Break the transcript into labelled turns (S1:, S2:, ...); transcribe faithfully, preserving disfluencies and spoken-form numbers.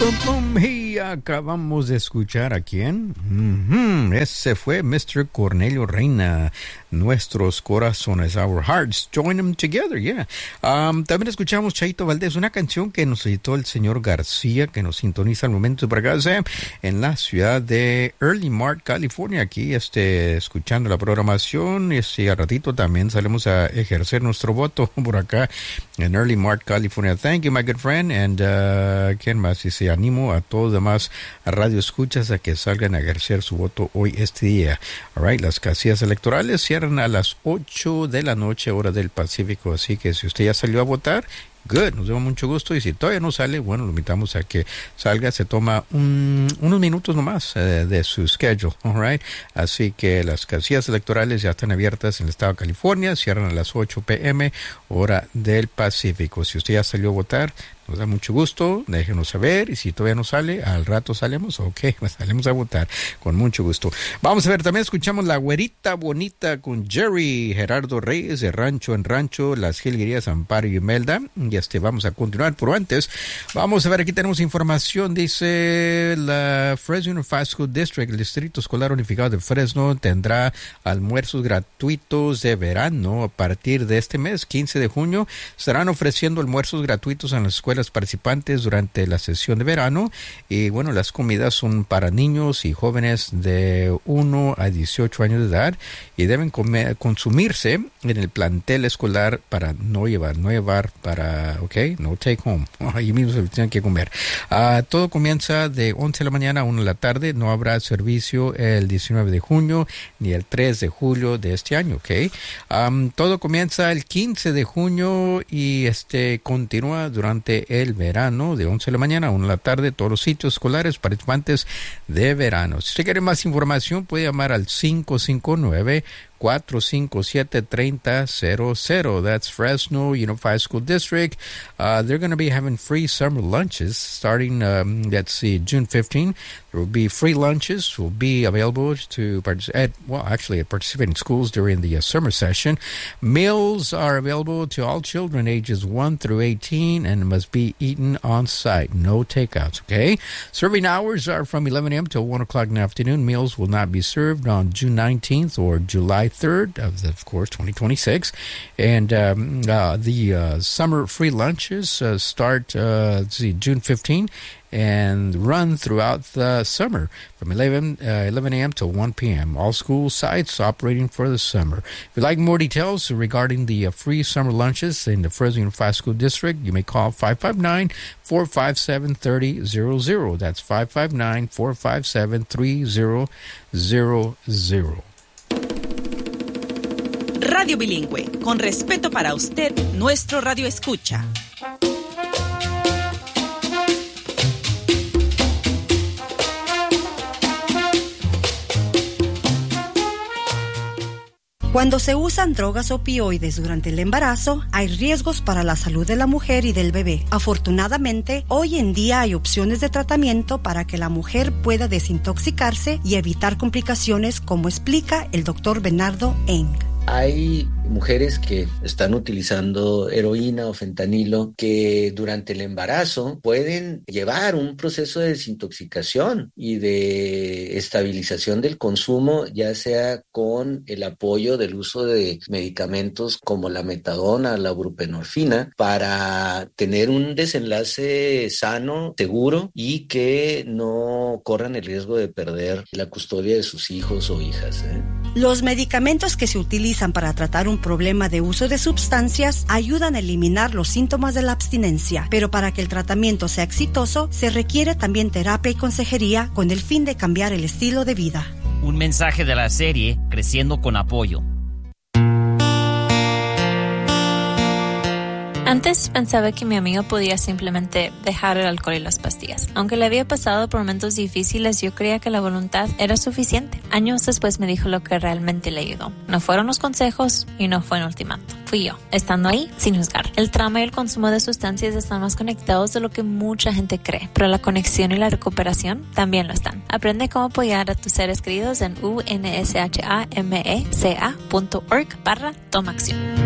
S1: Pum, pum, y acabamos de escuchar a quién. Mm-hmm. Ese fue mister Cornelio Reina. Nuestros corazones, our hearts, join them together, yeah. Um, también escuchamos Chaito Valdés, una canción que nos editó el señor García, que nos sintoniza al momento por acá, Sam, en la ciudad de Early Mart, California. Aquí, este, escuchando la programación, y este, al ratito también salimos a ejercer nuestro voto por acá en Early Mart, California. Thank you, my good friend. And, uh, ¿quién más? Y se animo a todos los demás radio escuchas a que salgan a ejercer su voto hoy, este día. All right, las casillas electorales cierran a las ocho de la noche, hora del Pacífico. Así que si usted ya salió a votar, good, nos da mucho gusto. Y si todavía no sale, bueno, lo invitamos a que salga. Se toma un, unos minutos nomás eh, de su schedule, all right. Así que las casillas electorales ya están abiertas en el estado de California. Cierran a las ocho p.m., hora del Pacífico. Si usted ya salió a votar, nos da mucho gusto, déjenos saber, y si todavía no sale, al rato salemos, ok, pues salimos a votar, con mucho gusto. Vamos a ver, también escuchamos La Güerita Bonita con Jerry, Gerardo Reyes, de Rancho en Rancho, Las Jilguerías, Amparo y Imelda, y este, vamos a continuar, pero antes, vamos a ver, aquí tenemos información, dice la Fresno Unified School District, el Distrito Escolar Unificado de Fresno, tendrá almuerzos gratuitos de verano a partir de este mes, quince de junio, estarán ofreciendo almuerzos gratuitos en las escuelas participantes durante la sesión de verano, y bueno, las comidas son para niños y jóvenes de uno a dieciocho años de edad y deben comer, consumirse en el plantel escolar para no llevar, no llevar para, ok, no take home, ahí mismo se tienen que comer. Uh, todo comienza de once de la mañana a una de la tarde, no habrá servicio el diecinueve de junio ni el tres de julio de este año, ok. Um, todo comienza el quince de junio y este continúa durante el verano de once de la mañana a una de la tarde, todos los sitios escolares participantes de verano. Si usted quiere más información, puede llamar al cinco cinco nueve, cuatro cinco siete, tres cero cero cero. That's Fresno Unified School District. Uh, they're going to be having free summer lunches starting, um, let's see, June fifteenth. There will be free lunches will be available to participate, well, actually at participating schools during the uh, summer session. Meals are available to all children ages one through eighteen and must be eaten on site. No takeouts, okay? Serving hours are from eleven a.m. till one o'clock in the afternoon. Meals will not be served on June nineteenth or July third of, the, of course, twenty twenty-six. And um, uh, the uh, summer free lunches uh, start, uh, let's see, June fifteenth and run throughout the summer from eleven a.m. till one p.m. All school sites operating for the summer. If you'd like more details regarding the uh, free summer lunches in the Fresno Unified School District, you may call five five nine, four five seven, three zero zero zero. That's five five nine, four five seven, three zero zero zero.
S2: Radio Bilingüe, con respeto para usted, nuestro radio escucha.
S3: Cuando se usan drogas opioides durante el embarazo, hay riesgos para la salud de la mujer y del bebé. Afortunadamente, hoy en día hay opciones de tratamiento para que la mujer pueda desintoxicarse y evitar complicaciones, como explica el doctor Bernardo Eng.
S4: Hay mujeres que están utilizando heroína o fentanilo que durante el embarazo pueden llevar un proceso de desintoxicación y de estabilización del consumo, ya sea con el apoyo del uso de medicamentos como la metadona, la buprenorfina, para tener un desenlace sano, seguro y que no corran el riesgo de perder la custodia de sus hijos o hijas, ¿eh?
S3: Los medicamentos que se utilizan para tratar un problema de uso de sustancias ayudan a eliminar los síntomas de la abstinencia, pero para que el tratamiento sea exitoso, se requiere también terapia y consejería con el fin de cambiar el estilo de vida.
S5: Un mensaje de la serie Creciendo con Apoyo.
S6: Antes pensaba que mi amigo podía simplemente dejar el alcohol y las pastillas. Aunque le había pasado por momentos difíciles, yo creía que la voluntad era suficiente. Años después me dijo lo que realmente le ayudó. No fueron los consejos y no fue un ultimato. Fui yo, estando ahí sin juzgar. El trauma y el consumo de sustancias están más conectados de lo que mucha gente cree, pero la conexión y la recuperación también lo están. Aprende cómo apoyar a tus seres queridos en u n s h a m e c a punto org barra toma acción.